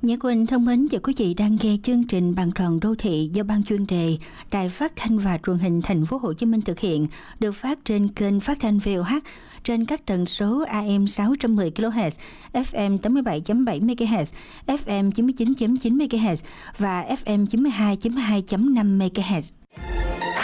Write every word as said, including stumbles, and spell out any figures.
Nhã Quỳnh thân mến, chào quý vị đang nghe chương trình Bàn tròn đô thị do Ban chuyên đề Đài Phát thanh và Truyền hình Thành phố Hồ Chí Minh thực hiện, được phát trên kênh phát thanh vê o hát trên các tần số a em sáu trăm mười ki lô héc, ép em tám mươi bảy phẩy bảy mê ga héc, ép em chín mươi chín phẩy chín mê ga héc và ép em chín mươi hai phẩy hai chấm năm mê ga héc.